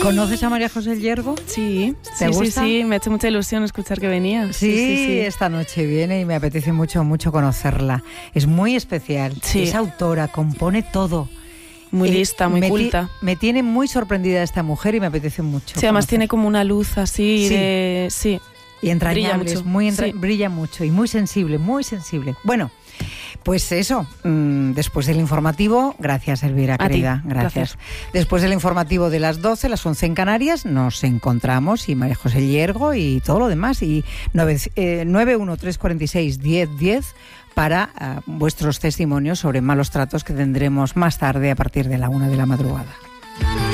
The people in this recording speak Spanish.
¿Conoces a María José Llergo? Sí, ¿Te gusta? sí, me ha hecho mucha ilusión escuchar que venía. Sí, esta noche viene y me apetece mucho conocerla. Es muy especial, es autora, compone todo. Muy lista, muy culta. Me tiene muy sorprendida esta mujer y me apetece mucho. Sí, además tiene como una luz así de... Sí. Y entrañable, brilla mucho y muy sensible, muy sensible. Bueno, pues eso, después del informativo, gracias Elvira, querida, gracias. Después del informativo de las 12, las 11 en Canarias, nos encontramos y María José Llergo y todo lo demás, y 913461010 para vuestros testimonios sobre malos tratos que tendremos más tarde a partir de la 1 de la madrugada.